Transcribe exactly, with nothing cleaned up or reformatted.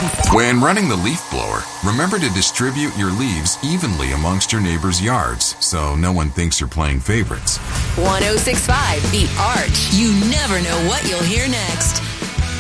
When running the leaf blower, remember to distribute your leaves evenly amongst your neighbors' yards so no one thinks you're playing favorites. one oh six point five The Arch. You never know what you'll hear next.